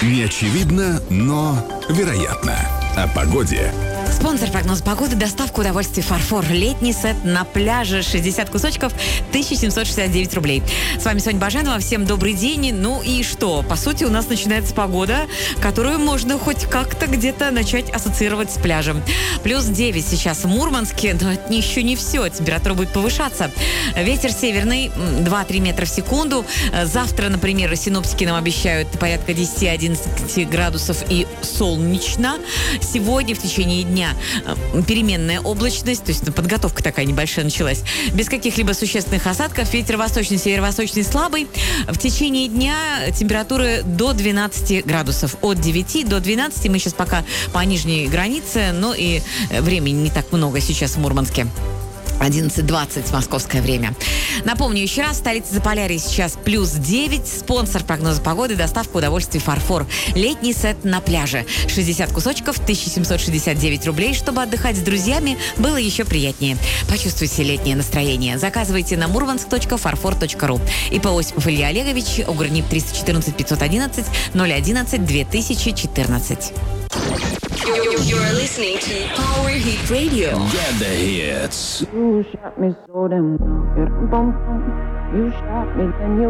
Неочевидно, но вероятно. О погоде. Спонсор прогноза погоды — доставка удовольствий «Фарфор». Летний сет на пляже, 60 кусочков, 1769 рублей. С вами Соня Баженова. Всем добрый день. Ну и что? По сути, у нас начинается погода, которую можно хоть как-то где-то начать ассоциировать с пляжем. Плюс 9 сейчас в Мурманске, но это еще не все. Температура будет повышаться. Ветер северный 2-3 метра в секунду. Завтра, например, синоптики нам обещают порядка 10-11 градусов и солнечно. Сегодня в течение дня переменная облачность, то есть подготовка такая небольшая началась, без каких-либо существенных осадков. Ветер восточный, северо-восточный слабый. В течение дня температуры до 12 градусов. От 9 до 12. Мы сейчас пока по нижней границе, но и времени не так много сейчас в Мурманске. 11:20 московское время. Напомню еще раз, столица Заполярья сейчас плюс 9. Спонсор прогноза погоды — доставка удовольствий «Фарфор». Летний сет на пляже. 60 кусочков, 1769 рублей. Чтобы отдыхать с друзьями было еще приятнее. Почувствуйте летнее настроение. Заказывайте на murmansk.farfor.ru. ИП Осипов Илья Олегович, УГРНИП 314 511 011 2014. You're listening to Power Hit Radio. Get the hits. You shot me so damn well. You shot me, then you